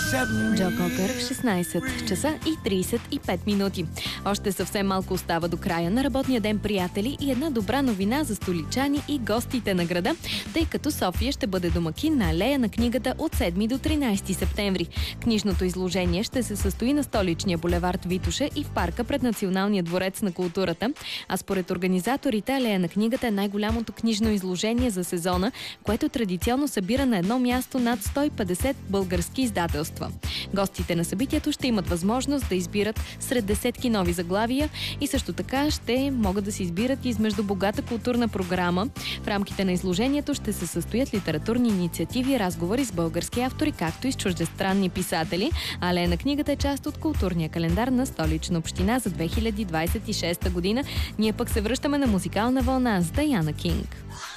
Джо Кокър в 16 часа и 35 минути. Още съвсем малко остава до края на работния ден, приятели, и една добра новина за столичани и гостите на града, тъй като София ще бъде домакин на алея на книгата от 7 до 13 септември. Книжното изложение ще се състои на столичния булевард Витоша и в парка пред Националния дворец на културата, а според организаторите алея на книгата е най-голямото книжно изложение за сезона, което традиционно събира на едно място над 150 български издателства. Гостите на събитието ще имат възможност да избират сред десетки нови заглавия и също така ще могат да се избират измежду богата културна програма. В рамките на изложението ще се състоят литературни инициативи и разговори с български автори, както и с чуждестранни писатели. Алея на книгата е част от културния календар на Столична община за 2026 година. Ние пък се връщаме на музикална вълна с Даяна Кинг.